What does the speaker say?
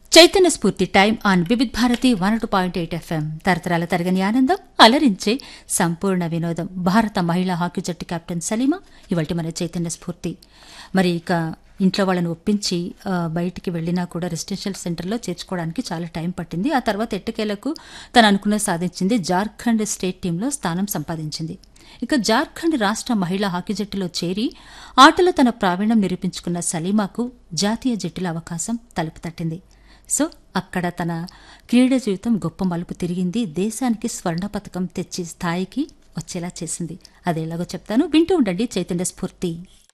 చైతన్య స్ఫూర్తి time on Vividh Bharati 102.8 FM తరతరాల తరగని ఆనందం అలరించే సంపూర్ణ వినోదం. భారత మహిళా హాకీ జట్టు కెప్టెన్ సలీమా ఇవాల్టి మన చైతన్య స్ఫూర్తి. మరి ఇక ఇంట్లో వాళ్ళని ఒప్పించి బయటికి వెళ్ళినా కూడా రెసిడెన్షియల్ సెంటర్లో చేర్చుకోవడానికి చాలా టైం పట్టింది. ఆ తర్వాత ఎట్టకేలకు తను అనుకున్న సాధించింది. జార్ఖండ్ స్టేట్ టీంలో స్థానం సంపాదించింది. ఇక జార్ఖండ్ రాష్ట్ర మహిళా హాకీ జట్టులో చేరి ఆటలో తన ప్రావీణ్యం నిరూపించుకున్న సలీమాకు జాతీయ జట్టులో అవకాశం తలుపు తట్టింది. సో అక్కడ తన క్రీడా జీవితం గొప్ప మలుపు తిరిగింది. దేశానికి స్వర్ణ పతకం తెచ్చి స్థాయికి వచ్చేలా చేసింది. అదేలాగో చెప్తాను, వింటూ ఉండండి చైతన్య స్ఫూర్తి.